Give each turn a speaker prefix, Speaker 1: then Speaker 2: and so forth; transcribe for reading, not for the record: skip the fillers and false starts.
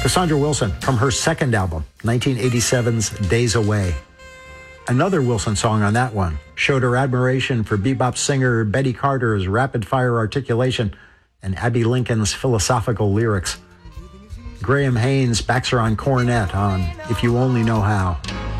Speaker 1: Cassandra Wilson from her second album, 1987's Days Away. Another Wilson song on that one showed her admiration for bebop singer Betty Carter's rapid-fire articulation and Abbey Lincoln's philosophical lyrics. Graham Haynes backs her on cornet on If You Only Know How.